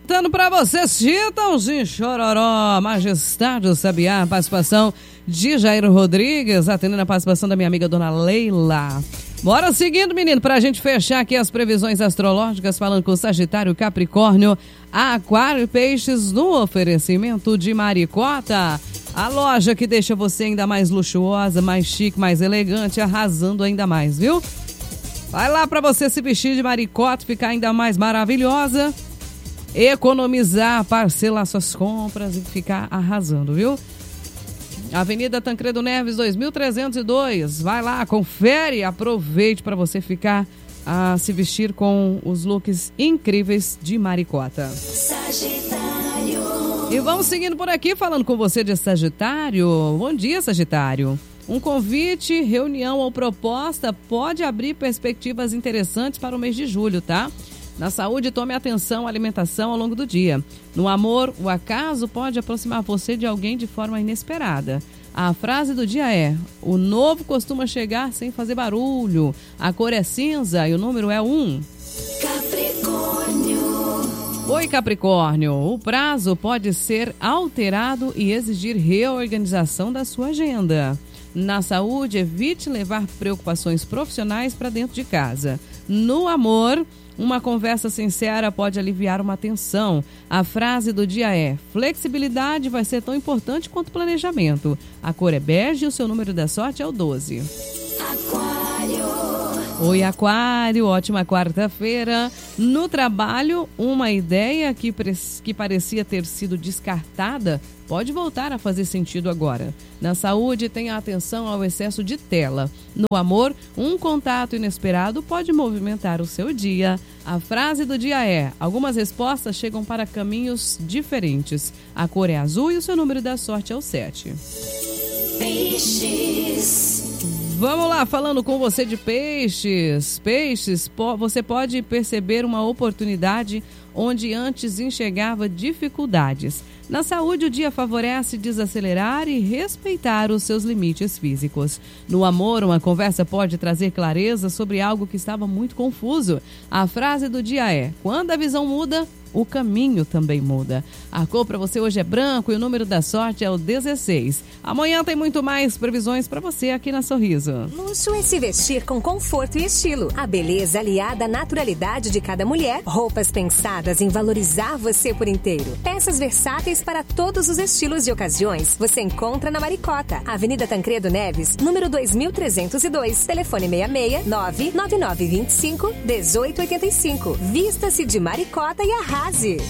Dando pra vocês, Chitãozinho Chororó, Majestade do Sabiá, participação de Jair Rodrigues, atendendo a participação da minha amiga Dona Leila. Bora seguindo, menino, pra gente fechar aqui as previsões astrológicas, falando com Sagitário, Capricórnio, Aquário e Peixes, no oferecimento de Maricota. A loja que deixa você ainda mais luxuosa, mais chique, mais elegante, arrasando ainda mais, viu? Vai lá pra você se vestir de Maricota, ficar ainda mais maravilhosa, economizar, parcelar suas compras e ficar arrasando, viu? Avenida Tancredo Neves, 2302. Vai lá, confere, aproveite para você ficar a se vestir com os looks incríveis de Maricota. Sagitário. E vamos seguindo por aqui, falando com você de Sagitário. Bom dia, Sagitário. Um convite, reunião ou proposta pode abrir perspectivas interessantes para o mês de julho, tá? Na saúde, tome atenção à alimentação ao longo do dia. No amor, o acaso pode aproximar você de alguém de forma inesperada. A frase do dia é: o novo costuma chegar sem fazer barulho. A cor é cinza e o número é 1. Capricórnio. Oi, Capricórnio. O prazo pode ser alterado e exigir reorganização da sua agenda. Na saúde, evite levar preocupações profissionais para dentro de casa. No amor, uma conversa sincera pode aliviar uma tensão. A frase do dia é: flexibilidade vai ser tão importante quanto planejamento. A cor é bege e o seu número da sorte é o 12. Aquário. Oi, Aquário, ótima quarta-feira. No trabalho, uma ideia que parecia ter sido descartada pode voltar a fazer sentido agora. Na saúde, tenha atenção ao excesso de tela. No amor, um contato inesperado pode movimentar o seu dia. A frase do dia é: algumas respostas chegam para caminhos diferentes. A cor é azul e o seu número da sorte é o 7. Peixes. Vamos lá, falando com você de peixes. Peixes, você pode perceber uma oportunidade onde antes enxergava dificuldades. Na saúde, o dia favorece desacelerar e respeitar os seus limites físicos. No amor, uma conversa pode trazer clareza sobre algo que estava muito confuso. A frase do dia é: quando a visão muda, o caminho também muda. A cor para você hoje é branco e o número da sorte é o 16. Amanhã tem muito mais previsões para você aqui na Sorriso. Luxo é se vestir com conforto e estilo. A beleza aliada à naturalidade de cada mulher. Roupas pensadas em valorizar você por inteiro. Peças versáteis para todos os estilos e ocasiões. Você encontra na Maricota, Avenida Tancredo Neves, número 2302. Telefone 66 99925 1885. Vista-se de Maricota e arrase.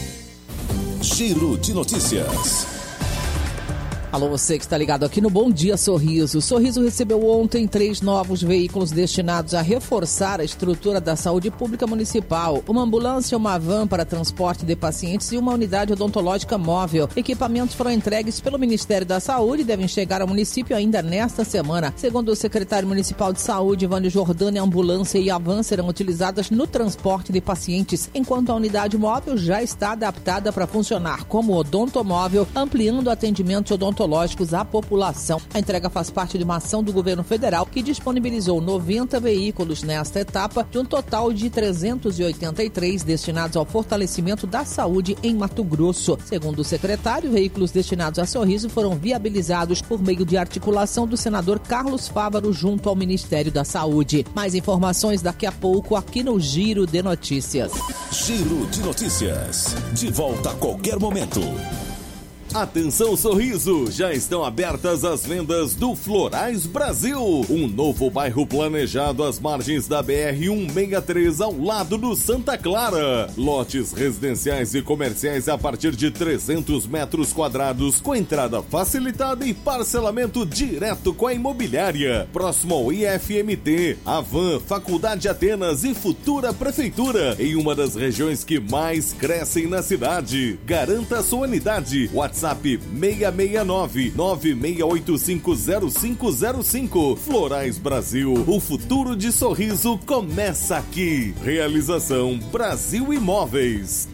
Giro de notícias. Alô, você que está ligado aqui no Bom Dia Sorriso. Sorriso recebeu ontem 3 novos veículos destinados a reforçar a estrutura da saúde pública municipal. Uma ambulância, uma van para transporte de pacientes e uma unidade odontológica móvel. Equipamentos foram entregues pelo Ministério da Saúde e devem chegar ao município ainda nesta semana. Segundo o secretário municipal de saúde, Ivânio Jordani, a ambulância e a van serão utilizadas no transporte de pacientes, enquanto a unidade móvel já está adaptada para funcionar como odontomóvel, ampliando atendimentos odontológicos à população. A entrega faz parte de uma ação do governo federal que disponibilizou 90 veículos nesta etapa, de um total de 383 destinados ao fortalecimento da saúde em Mato Grosso. Segundo o secretário, veículos destinados a Sorriso foram viabilizados por meio de articulação do senador Carlos Fávaro junto ao Ministério da Saúde. Mais informações daqui a pouco aqui no Giro de Notícias. Giro de Notícias. De volta a qualquer momento. Atenção, Sorriso! Já estão abertas as vendas do Florais Brasil, um novo bairro planejado às margens da BR-163 ao lado do Santa Clara. Lotes residenciais e comerciais a partir de 300 metros quadrados, com entrada facilitada e parcelamento direto com a imobiliária. Próximo ao IFMT, Avan, Faculdade Atenas e futura Prefeitura, em uma das regiões que mais crescem na cidade. Garanta sua unidade. WhatsApp 669-96850505. Florais Brasil, o futuro de Sorriso começa aqui. Realização Brasil Imóveis.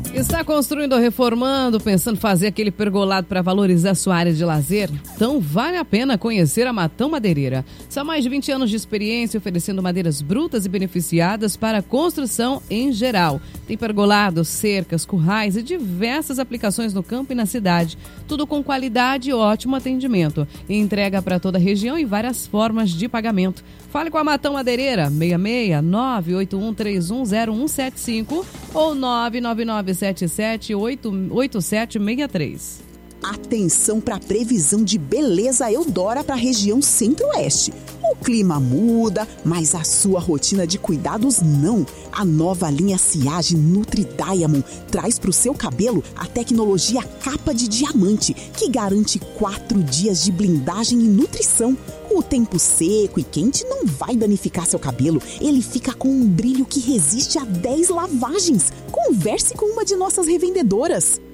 Está construindo ou reformando, pensando em fazer aquele pergolado para valorizar sua área de lazer? Então vale a pena conhecer a Matão Madeireira. São mais de 20 anos de experiência oferecendo madeiras brutas e beneficiadas para a construção em geral. Tem pergolados, cercas, currais e diversas aplicações no campo e na cidade. Tudo com qualidade e ótimo atendimento. E entrega para toda a região e várias formas de pagamento. Fale com a Matão Madeireira, 66-981310175 ou 999778763. Atenção para a previsão de beleza Eudora para a região Centro-Oeste. O clima muda, mas a sua rotina de cuidados não. A nova linha Siage Nutri Diamond traz para o seu cabelo a tecnologia capa de diamante, que garante 4 dias de blindagem e nutrição. O tempo seco e quente não vai danificar seu cabelo. Ele fica com um brilho que resiste a 10 lavagens. Converse com uma de nossas revendedoras.